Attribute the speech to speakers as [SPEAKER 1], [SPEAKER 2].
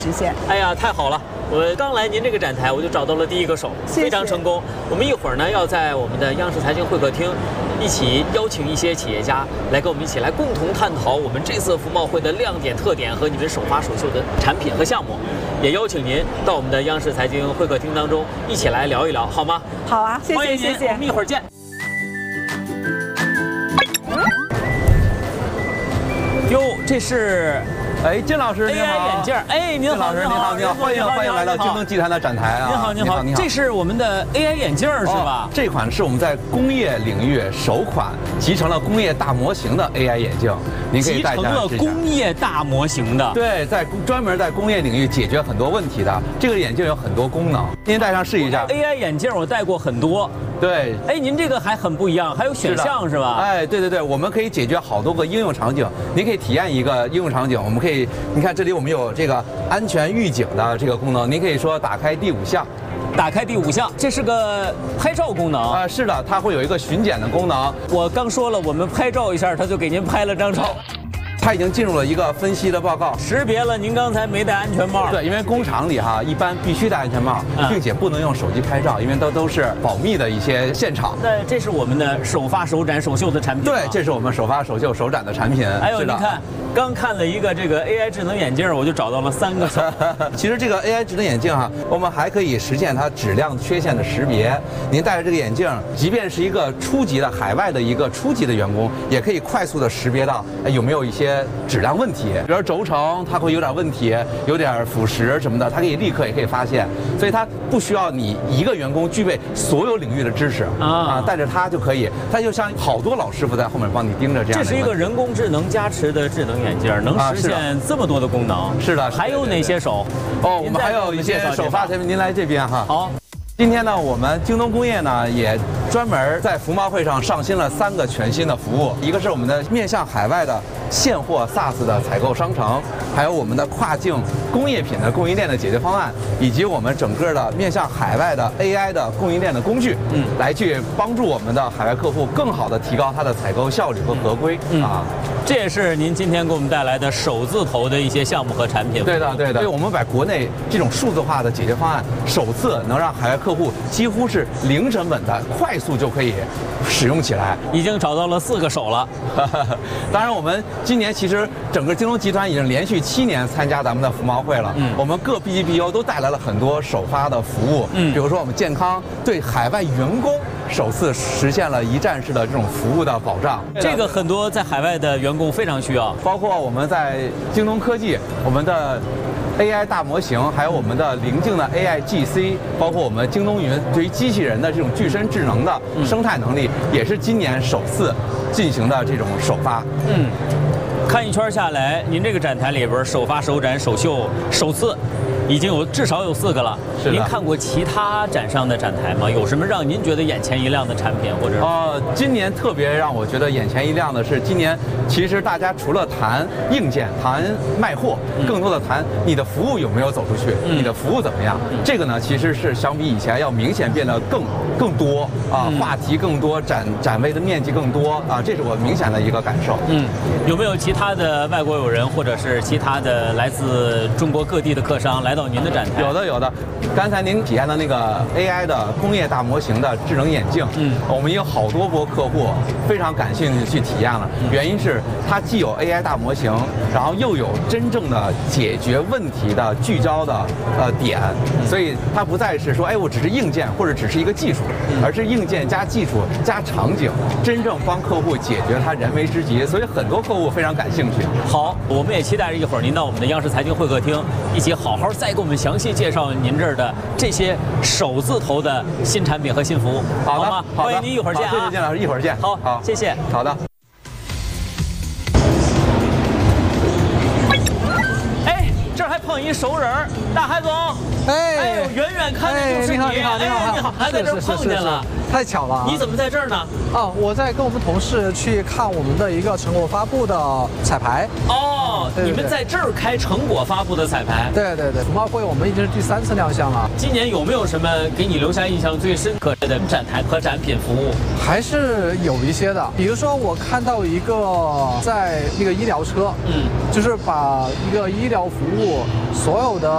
[SPEAKER 1] 实现。
[SPEAKER 2] 哎呀，太好了！我刚来您这个展台，我就找到了第一个手，非常成功。我们一会儿呢，要在我们的央视财经会客厅，一起邀请一些企业家来跟我们一起来共同探讨我们这次服贸会的亮点、特点和你们首发首秀的产品和项目。也邀请您到我们的央视财经会客厅当中一起来聊一聊，好吗？
[SPEAKER 1] 好啊，谢谢谢谢。
[SPEAKER 2] 我们一会儿见。哟，这是。
[SPEAKER 3] 哎，金老师，
[SPEAKER 2] AI 眼镜，哎，您好，
[SPEAKER 3] 金老师，您好，您好，欢迎来到京东集团的展台啊！
[SPEAKER 2] 您好，您好，这是我们的 AI 眼镜是吧？
[SPEAKER 3] 这款是我们在工业领域首款集成了工业大模型的 AI 眼镜，您可以戴上。
[SPEAKER 2] 集成了工业大模型的，
[SPEAKER 3] 对，专门在工业领域解决很多问题的。这个眼镜有很多功能，您戴上试一下。
[SPEAKER 2] AI 眼镜我戴过很多。
[SPEAKER 3] 对，
[SPEAKER 2] 哎，您这个还很不一样，还有选项是吧？
[SPEAKER 3] 哎，对对对，我们可以解决好多个应用场景。您可以体验一个应用场景，我们可以，你看这里我们有这个安全预警的这个功能，您可以说打开第5项。
[SPEAKER 2] 打开第5项，这是个拍照功能。
[SPEAKER 3] 是的，它会有一个巡检的功能。
[SPEAKER 2] 我刚说了，我们拍照一下，它就给您拍了张照。
[SPEAKER 3] 它已经进入了一个分析的报告，
[SPEAKER 2] 识别了您刚才没戴安全帽。
[SPEAKER 3] 对，因为工厂里一般必须戴安全帽，并且不能用手机拍照，因为都是保密的一些现场。
[SPEAKER 2] 对，这是我们的首发首展首秀的产品。
[SPEAKER 3] 对，这是我们首发首秀首展的产品。
[SPEAKER 2] 还有您看，刚看了一个这个 AI 智能眼镜，我就找到了3个手。
[SPEAKER 3] 其实这个 AI 智能眼镜我们还可以实现它质量缺陷的识别。您戴着这个眼镜，即便是一个初级的海外的一个初级的员工，也可以快速的识别到有没有一些质量问题，比如轴承它会有点问题，有点腐蚀什么的，它可以立刻也可以发现，所以它不需要你一个员工具备所有领域的知识带着它就可以，它就像好多老师傅在后面帮你盯着这样。
[SPEAKER 2] 这是一个人工智能加持的智能眼镜，能实现这么多的功能。
[SPEAKER 3] 是的，
[SPEAKER 2] 还有哪些手？
[SPEAKER 3] 我们还有一些首发产品，您来这边哈。
[SPEAKER 2] 好。
[SPEAKER 3] 今天呢，我们京东工业呢也专门在服贸会上上新了3个全新的服务，一个是我们的面向海外的现货 SaaS 的采购商城，还有我们的跨境工业品的供应链的解决方案，以及我们整个的面向海外的 AI 的供应链的工具，来去帮助我们的海外客户更好的提高它的采购效率和合规
[SPEAKER 2] 这也是您今天给我们带来的首字头的一些项目和产品。
[SPEAKER 3] 对的，对的。所以我们把国内这种数字化的解决方案，首次能让海外客户几乎是零成本的快速就可以使用起来。
[SPEAKER 2] 已经找到了4个手了。
[SPEAKER 3] 当然，我们今年其实整个京东集团已经连续7年参加咱们的服贸会了。我们各 BGPO 都带来了很多首发的服务。比如说我们健康对海外员工首次实现了一站式的这种服务的保障。
[SPEAKER 2] 这个很多在海外的员工非常需要，
[SPEAKER 3] 包括我们在京东科技，我们的 AI 大模型，还有我们的临近的 AI GC， 包括我们京东云对于机器人的这种具身智能的生态能力，也是今年首次进行的这种首发。
[SPEAKER 2] 看一圈下来，您这个展台里边首发首展首秀首次已经至少有4个了。您看过其他展商的展台吗？有什么让您觉得眼前一亮的产品，或者
[SPEAKER 3] 今年特别让我觉得眼前一亮的是，今年其实大家除了谈硬件、谈卖货，更多的谈你的服务有没有走出去，你的服务怎么样。这个呢，其实是相比以前要明显变得更多话题更多，展位的面积更多这是我明显的一个感受。
[SPEAKER 2] 有没有其他的外国友人，或者是其他的来自中国各地的客商来到您的展台？
[SPEAKER 3] 有的。刚才您体验的那个 AI 的工业大模型的智能眼镜，我们有好多波客户非常感兴趣去体验了。原因是它既有 AI 大模型，然后又有真正的解决问题的聚焦的点，所以它不再是说我只是硬件或者只是一个技术，而是硬件加技术加场景，真正帮客户解决他燃眉之急。所以很多客户非常感兴趣。
[SPEAKER 2] 好，我们也期待着一会儿您到我们的央视财经会客厅，一起好好再给我们详细介绍您这儿的这些首字头的新产品和新服务，好吗？欢迎您一会儿见啊！
[SPEAKER 3] 谢谢金老师，一会儿见。
[SPEAKER 2] 好，谢谢。
[SPEAKER 3] 好的。
[SPEAKER 2] 这儿还碰一熟人儿，大海总。哎呦，远远看着就是你。
[SPEAKER 1] 你好，
[SPEAKER 2] 还在这儿碰见了。
[SPEAKER 1] 太巧了！
[SPEAKER 2] 你怎么在这儿呢？
[SPEAKER 1] 我在跟我们同事去看我们的一个成果发布的彩排。
[SPEAKER 2] 你们在这儿开成果发布的彩排？
[SPEAKER 1] 对，服贸会我们已经是第3次亮相了。
[SPEAKER 2] 今年有没有什么给你留下印象最深刻的展台和展品服务？
[SPEAKER 1] 还是有一些的，比如说我看到一个在那个医疗车，就是把一个医疗服务所有的